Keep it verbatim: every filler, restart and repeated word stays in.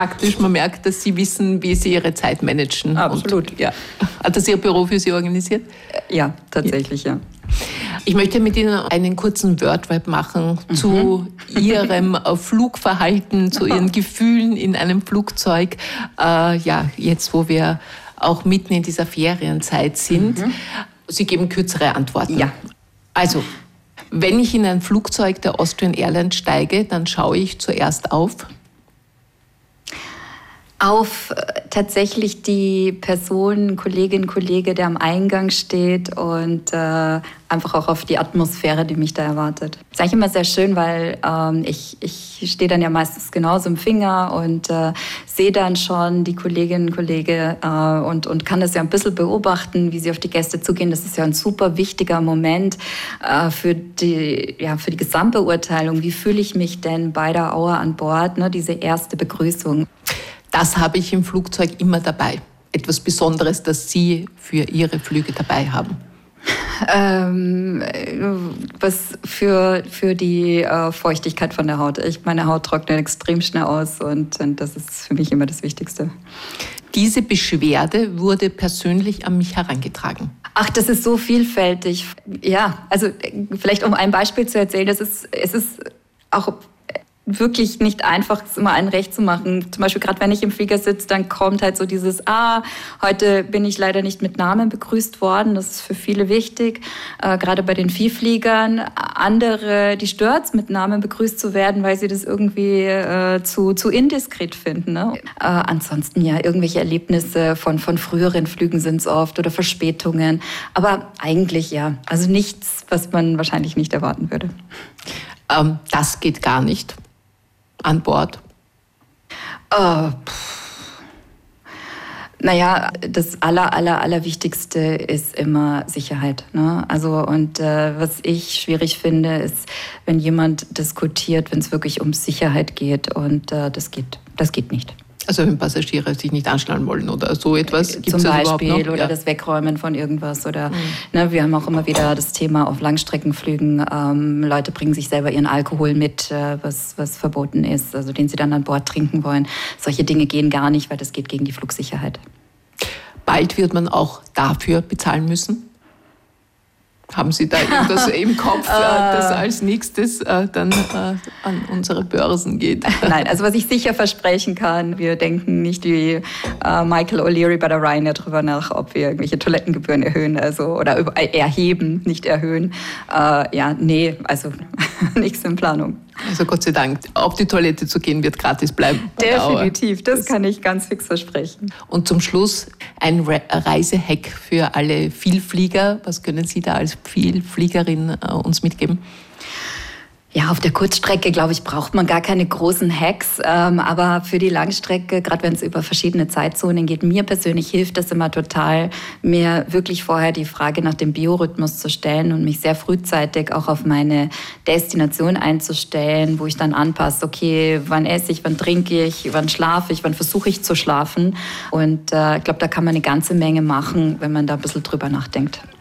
Praktisch, man merkt, dass Sie wissen, wie Sie Ihre Zeit managen. Absolut. Und, ja. Hat das Ihr Büro für Sie organisiert? Ja, tatsächlich, ja. Ich möchte mit Ihnen einen kurzen Word-Rap machen mhm. zu Ihrem Flugverhalten, zu Ihren Gefühlen in einem Flugzeug. Äh, ja, jetzt, wo wir auch mitten in dieser Ferienzeit sind. Mhm. Sie geben kürzere Antworten. Ja. Also, wenn ich in ein Flugzeug der Austrian Airlines steige, dann schaue ich zuerst auf... auf äh, tatsächlich die Person, Kollegin, Kollege, der am Eingang steht und äh, einfach auch auf die Atmosphäre, die mich da erwartet. Das ist eigentlich immer sehr schön, weil ähm, ich, ich stehe dann ja meistens genauso im Finger und äh, sehe dann schon die Kolleginnen und Kollegen äh, und, und kann das ja ein bisschen beobachten, wie sie auf die Gäste zugehen. Das ist ja ein super wichtiger Moment äh, für, die, ja, für die Gesamtbeurteilung. Wie fühle ich mich denn bei der Hour an Bord, ne, diese erste Begrüßung? Das habe ich im Flugzeug immer dabei. Etwas Besonderes, das Sie für Ihre Flüge dabei haben. Ähm, was für, für die äh, Feuchtigkeit von der Haut. Ich, meine Haut trocknet extrem schnell aus und, und das ist für mich immer das Wichtigste. Diese Beschwerde wurde persönlich an mich herangetragen. Ach, das ist so vielfältig. Ja, also vielleicht um ein Beispiel zu erzählen, das ist, es ist auch wirklich nicht einfach, es immer allen recht zu machen. Zum Beispiel gerade wenn ich im Flieger sitze, dann kommt halt so dieses, ah, heute bin ich leider nicht mit Namen begrüßt worden. Das ist für viele wichtig, äh, gerade bei den Vielfliegern. Andere, die stört's, mit Namen begrüßt zu werden, weil sie das irgendwie äh, zu, zu indiskret finden. Ne? Äh, ansonsten ja, irgendwelche Erlebnisse von, von früheren Flügen sind es oft oder Verspätungen. Aber eigentlich ja, also nichts, was man wahrscheinlich nicht erwarten würde. Ähm, das geht gar nicht. An Bord? Uh, naja, das aller, aller, allerwichtigste ist immer Sicherheit. Ne? Also, und äh, was ich schwierig finde, ist, wenn jemand diskutiert, wenn es wirklich um Sicherheit geht. Und äh, das geht, das geht nicht. Also wenn Passagiere sich nicht anschnallen wollen oder so etwas? Gibt's Zum das Beispiel überhaupt noch? Oder ja. das Wegräumen von irgendwas. Oder mhm. ne, wir haben auch immer wieder das Thema auf Langstreckenflügen. Ähm, Leute bringen sich selber ihren Alkohol mit, äh, was, was verboten ist, also den sie dann an Bord trinken wollen. Solche Dinge gehen gar nicht, weil das geht gegen die Flugsicherheit. Bald wird man auch dafür bezahlen müssen? Haben Sie da irgendwas im Kopf, das als nächstes dann an unsere Börsen geht? Nein, also was ich sicher versprechen kann, wir denken nicht wie Michael O'Leary bei der Ryanair darüber nach, ob wir irgendwelche Toilettengebühren erhöhen also, oder erheben, nicht erhöhen. Ja, nee, also nichts in Planung. Also Gott sei Dank, auf die Toilette zu gehen wird gratis bleiben. Definitiv, das kann ich ganz fix versprechen. Und zum Schluss ein Re- Reisehack für alle Vielflieger. Was können Sie da als Vielfliegerin äh, uns mitgeben? Ja, auf der Kurzstrecke, glaube ich, braucht man gar keine großen Hacks. Ähm, aber für die Langstrecke, gerade wenn es über verschiedene Zeitzonen geht, mir persönlich hilft das immer total, mir wirklich vorher die Frage nach dem Biorhythmus zu stellen und mich sehr frühzeitig auch auf meine Destination einzustellen, wo ich dann anpasse, okay, wann esse ich, wann trinke ich, wann schlafe ich, wann versuche ich zu schlafen. Und äh, ich glaube, da kann man eine ganze Menge machen, wenn man da ein bisschen drüber nachdenkt.